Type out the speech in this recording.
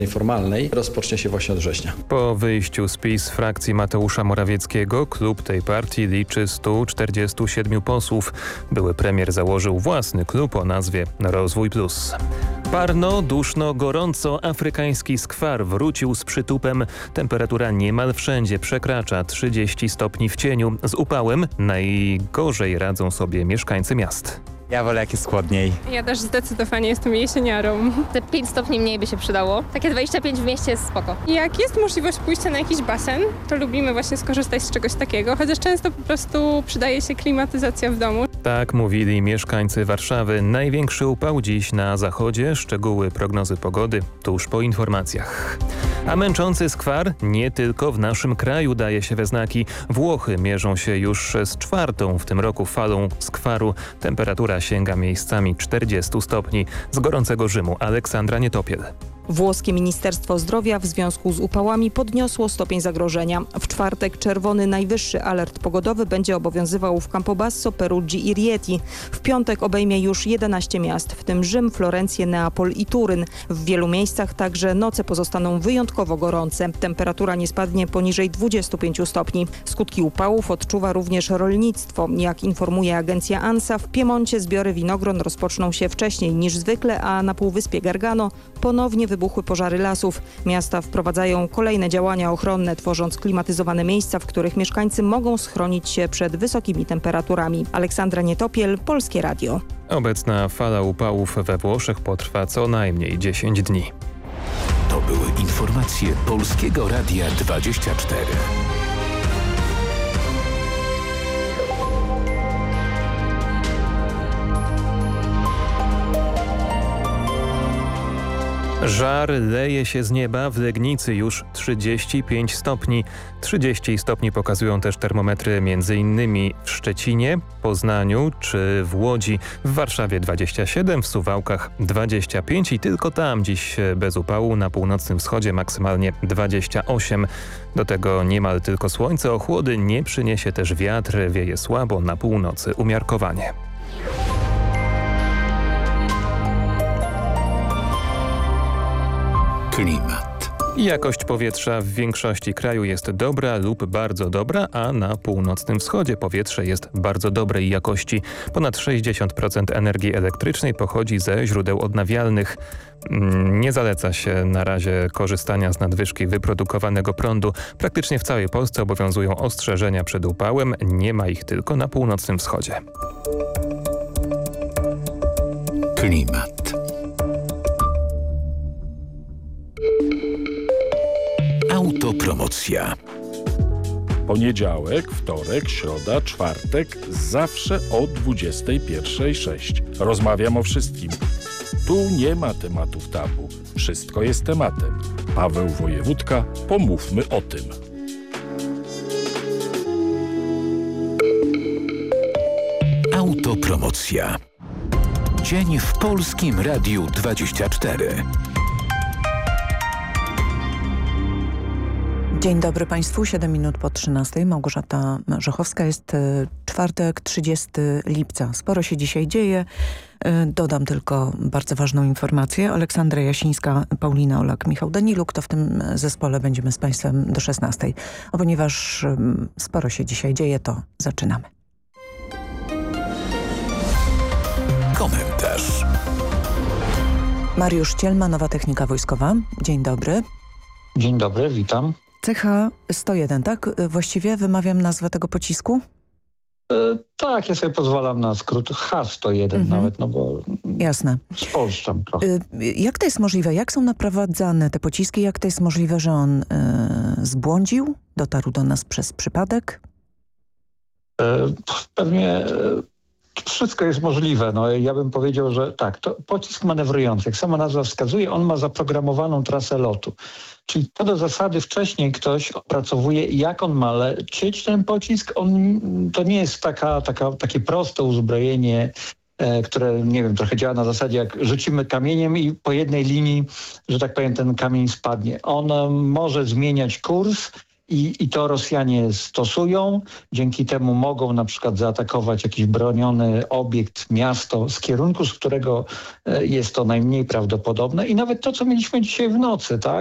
formalnej rozpocznie się właśnie od września. Po wyjściu z PiS frakcji Mateusza Morawieckiego klub tej partii liczy 147 posłów. Były premier założył własny klub o nazwie Rozwój Plus. Parno, duszno, gorąco. Afrykański skwar wrócił z przytupem. Temperatura niemal wszędzie przekracza 30 stopni w cieniu. Z upałem najgorzej radzą sobie mieszkańcy miast. Ja wolę jak jest chłodniej. Ja też zdecydowanie jestem jesieniarą. Te 5 stopni mniej by się przydało. Takie 25 w mieście jest spoko. Jak jest możliwość pójścia na jakiś basen, to lubimy właśnie skorzystać z czegoś takiego, chociaż często po prostu przydaje się klimatyzacja w domu. Tak mówili mieszkańcy Warszawy. Największy upał dziś na zachodzie. Szczegóły prognozy pogody tuż po informacjach. A męczący skwar nie tylko w naszym kraju daje się we znaki. Włochy mierzą się już z 4. w tym roku falą skwaru. Temperatura sięga miejscami 40 stopni. Z gorącego Rzymu Aleksandra Nietopiel. Włoskie Ministerstwo Zdrowia w związku z upałami podniosło stopień zagrożenia. W czwartek czerwony najwyższy alert pogodowy będzie obowiązywał w Campobasso, Peruggi i Rieti. W piątek obejmie już 11 miast, w tym Rzym, Florencję, Neapol i Turyn. W wielu miejscach także noce pozostaną wyjątkowo gorące. Temperatura nie spadnie poniżej 25 stopni. Skutki upałów odczuwa również rolnictwo. Jak informuje agencja ANSA, w Piemoncie zbiory winogron rozpoczną się wcześniej niż zwykle, a na półwyspie Gargano ponownie wybuchły pożary lasów. Miasta wprowadzają kolejne działania ochronne, tworząc klimatyzowane miejsca, w których mieszkańcy mogą schronić się przed wysokimi temperaturami. Aleksandra Nietopiel, Polskie Radio. Obecna fala upałów we Włoszech potrwa co najmniej 10 dni. To były informacje Polskiego Radia 24. Żar leje się z nieba, w Legnicy już 35 stopni. 30 stopni pokazują też termometry m.in. w Szczecinie, Poznaniu czy w Łodzi. W Warszawie 27, w Suwałkach 25 i tylko tam dziś bez upału, na północnym wschodzie maksymalnie 28. Do tego niemal tylko słońce, ochłody nie przyniesie też wiatr, wieje słabo, na północy umiarkowanie. Klimat. Jakość powietrza w większości kraju jest dobra lub bardzo dobra, a na północnym wschodzie powietrze jest bardzo dobrej jakości. Ponad 60% energii elektrycznej pochodzi ze źródeł odnawialnych. Nie zaleca się na razie korzystania z nadwyżki wyprodukowanego prądu. Praktycznie w całej Polsce obowiązują ostrzeżenia przed upałem, nie ma ich tylko na północnym wschodzie. Klimat. Autopromocja. Poniedziałek, wtorek, środa, czwartek, zawsze o 21:06. Rozmawiam o wszystkim. Tu nie ma tematów tabu. Wszystko jest tematem. Paweł Wojewódka, pomówmy o tym. Autopromocja. Dzień w Polskim Radiu 24. Dzień dobry Państwu, 7 minut po 13. Małgorzata Rzechowska, jest czwartek, 30 lipca. Sporo się dzisiaj dzieje. Dodam tylko bardzo ważną informację. Aleksandra Jasińska, Paulina Olak, Michał Daniluk, to w tym zespole będziemy z Państwem do 16. A ponieważ sporo się dzisiaj dzieje, to zaczynamy. Komentarz. Mariusz Cielma, Nowa Technika Wojskowa. Dzień dobry. Dzień dobry, witam. CH-101, tak? Właściwie wymawiam nazwę tego pocisku? Tak, ja sobie pozwalam na skrót H101 nawet, no bo jasne. spolszczam trochę. Jak to jest możliwe? Jak są naprowadzane te pociski? Jak to jest możliwe, że on zbłądził? Dotarł do nas przez przypadek? Pewnie wszystko jest możliwe. No, ja bym powiedział, że tak, to pocisk manewrujący. Jak sama nazwa wskazuje, on ma zaprogramowaną trasę lotu. Czyli to do zasady wcześniej ktoś opracowuje, jak on ma lecieć ten pocisk. To nie jest takie proste uzbrojenie, które, nie wiem, trochę działa na zasadzie, jak rzucimy kamieniem i po jednej linii, że tak powiem, ten kamień spadnie. On może zmieniać kurs I to Rosjanie stosują. Dzięki temu mogą na przykład zaatakować jakiś broniony obiekt, miasto, z kierunku, z którego jest to najmniej prawdopodobne. I nawet to, co mieliśmy dzisiaj w nocy, tak?